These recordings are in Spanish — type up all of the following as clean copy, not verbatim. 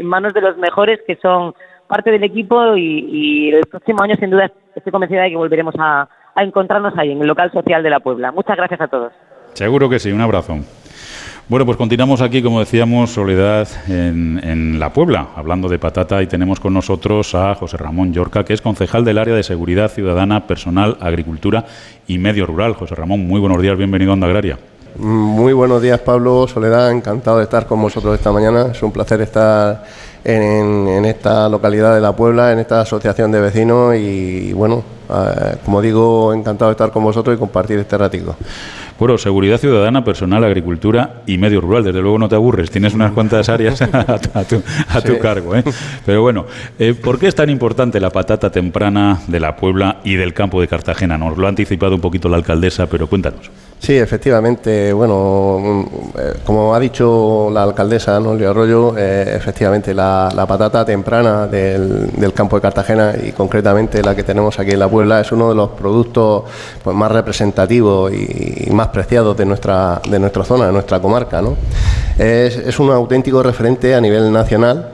en manos de los mejores, que son parte del equipo, y el próximo año, sin duda, estoy convencida de que volveremos a encontrarnos ahí, en el local social de La Puebla. Muchas gracias a todos. Seguro que sí, un abrazo. Bueno, pues continuamos aquí, como decíamos, Soledad, en La Puebla, hablando de patata, y tenemos con nosotros a José Ramón Llorca, que es concejal del área de Seguridad Ciudadana, Personal, Agricultura y Medio Rural. José Ramón, muy buenos días, bienvenido a Onda Agraria. Muy buenos días, Pablo, Soledad, encantado de estar con vosotros esta mañana. Es un placer estar en esta localidad de La Puebla, en esta asociación de vecinos, y bueno, como digo, encantado de estar con vosotros y compartir este ratico. Bueno, Seguridad Ciudadana, Personal, Agricultura y Medio Rural. Desde luego no te aburres, tienes unas cuantas áreas a tu cargo, ¿eh? Pero bueno, ¿por qué es tan importante la patata temprana de La Puebla y del campo de Cartagena? Nos lo ha anticipado un poquito la alcaldesa, pero cuéntanos. Sí, efectivamente, bueno, como ha dicho la alcaldesa, ¿no?, Leo Arroyo, efectivamente la patata temprana del campo de Cartagena, y concretamente la que tenemos aquí en La Puebla, es uno de los productos pues más representativos y más preciados de nuestra zona, de nuestra comarca, ¿no? Es un auténtico referente a nivel nacional.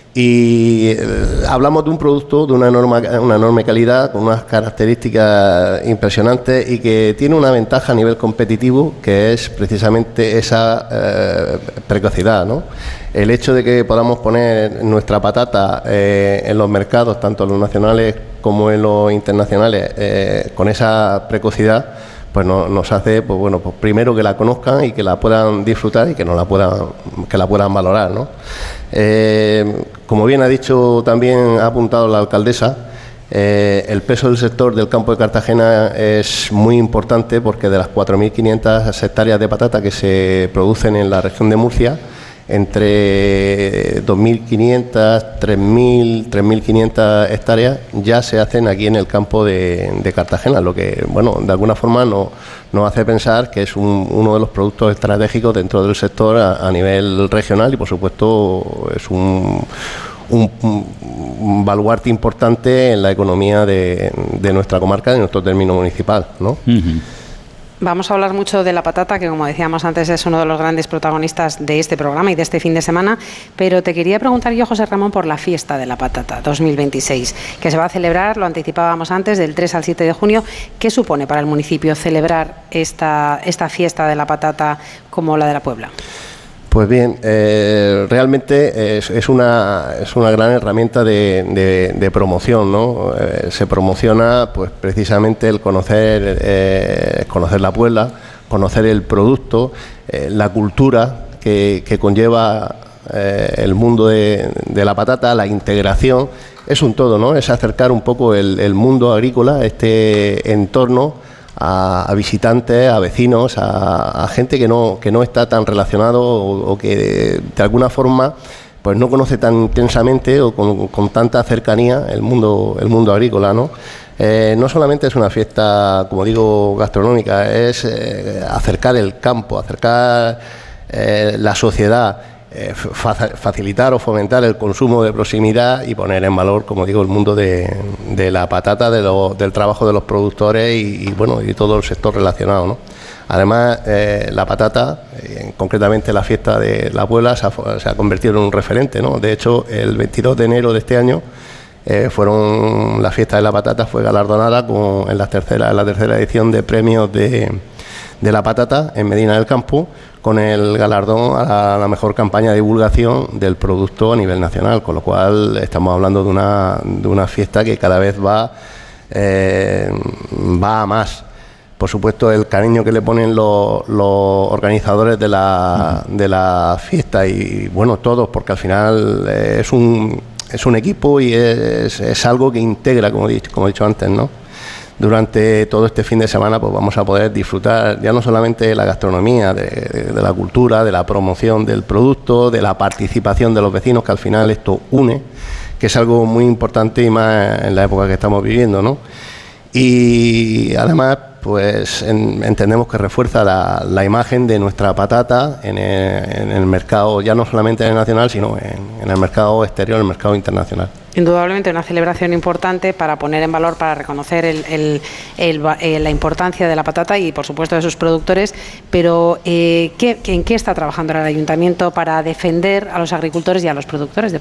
Y hablamos de un producto de una enorme calidad, con unas características impresionantes, y que tiene una ventaja a nivel competitivo, que es precisamente esa precocidad, ¿no? El hecho de que podamos poner nuestra patata en los mercados, tanto en los nacionales como en los internacionales, con esa precocidad, pues nos hace, pues bueno, pues primero que la conozcan y que la puedan disfrutar y que la puedan valorar, ¿no? Como bien ha dicho, también ha apuntado la alcaldesa, el peso del sector del campo de Cartagena es muy importante, porque de las 4.500 hectáreas de patata que se producen en la región de Murcia, entre 2.500, 3.500 hectáreas ya se hacen aquí en el campo de Cartagena, lo que, bueno, de alguna forma nos hace pensar que es uno de los productos estratégicos dentro del sector a nivel regional, y por supuesto es un baluarte importante en la economía de nuestra comarca, de nuestro término municipal, ¿no? Uh-huh. Vamos a hablar mucho de la patata, que como decíamos antes es uno de los grandes protagonistas de este programa y de este fin de semana, pero te quería preguntar yo, José Ramón, por la fiesta de la patata 2026, que se va a celebrar, lo anticipábamos antes, del 3 al 7 de junio. ¿Qué supone para el municipio celebrar esta fiesta de la patata como la de La Puebla? Pues bien, realmente es una gran herramienta de promoción, ¿no? Se promociona pues precisamente el conocer La Puebla, conocer el producto, la cultura que conlleva el mundo de la patata, la integración. Es un todo, ¿no? Es acercar un poco el mundo agrícola, este entorno, a visitantes, a vecinos, a gente que no está tan relacionado o que de alguna forma pues no conoce tan intensamente o con tanta cercanía el mundo agrícola, ¿no? No solamente es una fiesta, como digo, gastronómica, es acercar el campo, acercar la sociedad, facilitar o fomentar el consumo de proximidad y poner en valor, como digo, el mundo de la patata, del trabajo de los productores y bueno, y todo el sector relacionado, ¿no? Además, la patata, concretamente la fiesta de La Puebla, se ha convertido en un referente, ¿no? De hecho, el 22 de enero de este año la fiesta de la patata fue galardonada en la tercera edición de premios de la patata en Medina del Campo, con el galardón a la mejor campaña de divulgación del producto a nivel nacional, con lo cual estamos hablando de una fiesta que cada vez va a más. Por supuesto, el cariño que le ponen los organizadores de la fiesta, y bueno, todos, porque al final es un equipo y es algo que integra, como he dicho antes, ¿no? Durante todo este fin de semana pues vamos a poder disfrutar ya no solamente de la gastronomía, de la cultura, de la promoción del producto, de la participación de los vecinos, que al final esto une, que es algo muy importante y más en la época que estamos viviendo, ¿no? Y además pues entendemos que refuerza la imagen de nuestra patata en el mercado, ya no solamente en el nacional, sino en el mercado exterior, en el mercado internacional. Indudablemente una celebración importante para poner en valor, para reconocer la importancia de la patata y, por supuesto, de sus productores. Pero, ¿en qué está trabajando el Ayuntamiento para defender a los agricultores y a los productores de